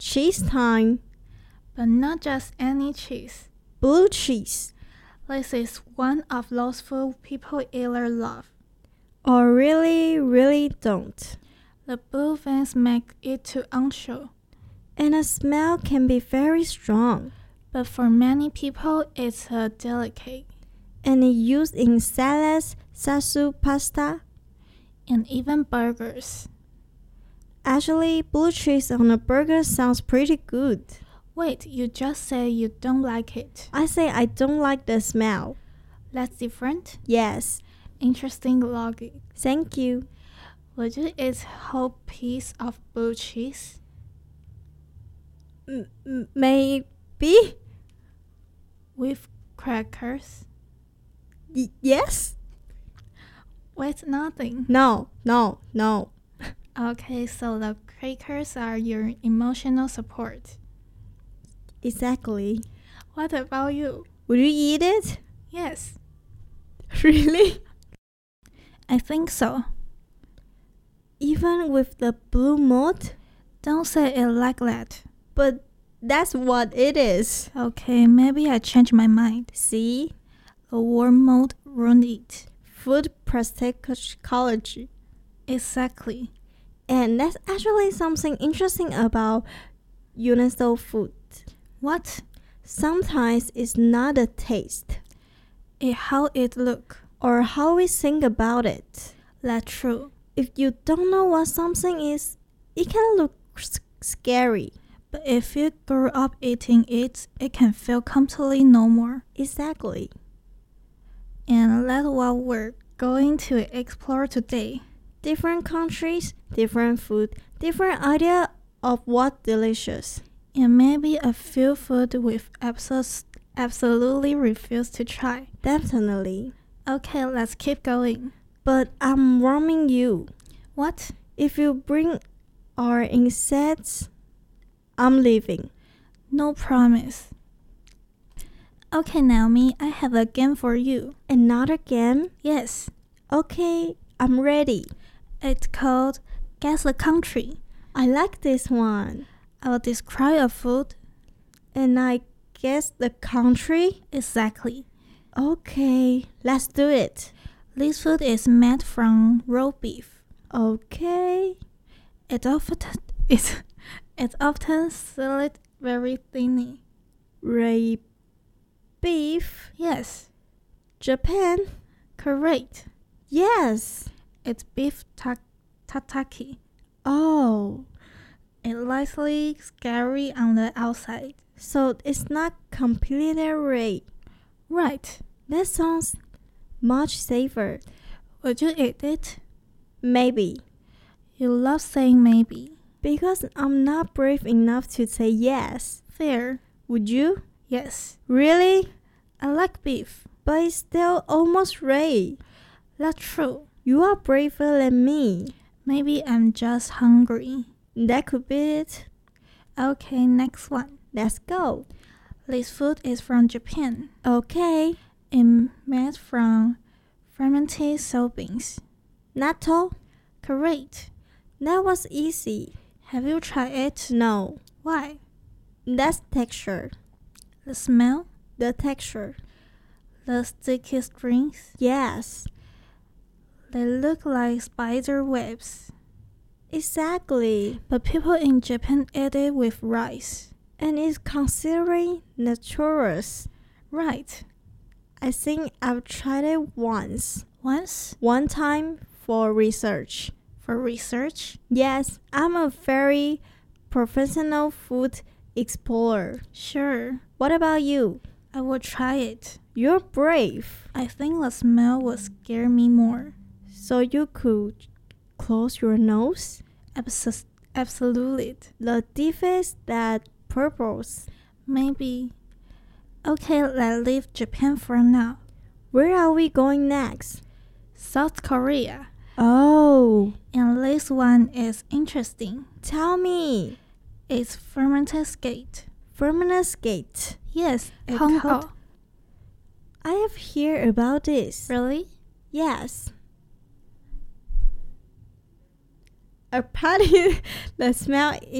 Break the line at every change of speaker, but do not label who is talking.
Cheese time.
But not just any cheese.
Blue cheese.
This is one of those food people either love
or really don't.
The blue veins make it too unsure.
And the smell can be very strong.
But for many people, it's a delicate.
And it's used in salads, satsu pasta,
and even burgers.
Actually, blue cheese on a burger sounds pretty good.
Wait, you just say you don't like it.
I say I don't like the smell.
That's different?
Yes.
Interesting logic.
Thank you.
Would you eat a whole piece of blue cheese?
Maybe.
With crackers?
Yes?
Wait, nothing.
No.
Okay, so the crackers are your emotional support.
Exactly.
What about you?
Would you eat it?
Yes.
Really?
I think so.
Even with the blue mold?
Don't say it like that.
But that's what it is.
Okay, maybe I changed my mind.
See?
The warm mold ruined it.
Food psychology.
Exactly.
And that's actually something interesting about UNESCO food.
What?
Sometimes it's not the taste.
It's how it look.
Or how we think about it.
That's true.
If you don't know what something is, it can look scary.
But if you grew up eating it, it can feel completely normal.
Exactly.
And that's what we're going to explore today.
Different countries, different food, different idea of what delicious.
And maybe a few food we've absolutely refuse to try.
Definitely.
Okay, let's keep going.
But I'm warning you.
What?
If you bring our insects, I'm leaving.
No promise. Okay, Naomi, I have a game for you.
Another game?
Yes.
Okay, I'm ready.
It's called Guess the Country.
I like this one.
I will describe a food.
And I guess the country?
Exactly.
Okay, let's do it.
This food is made from raw beef.
Okay.
It's often sliced very thinly.
Raw beef?
Yes.
Japan?
Correct.
Yes.
It's beef tataki.
Oh.
It's lightly scary on the outside.
So it's not completely raw.
Right.
That sounds much safer.
Would you eat it?
Maybe.
You love saying maybe.
Because I'm not brave enough to say yes.
Fair.
Would you?
Yes.
Really?
I like beef.
But it's still almost raw.
That's true.
You are braver than me.
Maybe I'm just hungry.
That could be it.
Okay, next one.
Let's go.
This food is from Japan.
Okay.
It's made from fermented soybeans.
Natto?
Correct.
That was easy.
Have you tried it?
No.
Why?
That's texture.
The smell?
The texture.
The sticky strings?
Yes.
They look like spider webs.
Exactly.
But people in Japan eat it with rice.
And it's considered naturous.
Right.
I think I've tried it once.
Once?
One time for research.
For research?
Yes, I'm a very professional food explorer.
Sure.
What about you?
I will try it.
You're brave.
I think the smell will scare me more.
So you could close your nose?
Absolutely.
The difference that purpose.
Maybe. Okay, let's leave Japan for now.
Where are we going next?
South Korea.
Oh.
And this one is interesting.
Tell me.
It's fermented skate.
Fermented skate.
Yes,
Hong. I have heard about this.
Really?
Yes. A party. The smell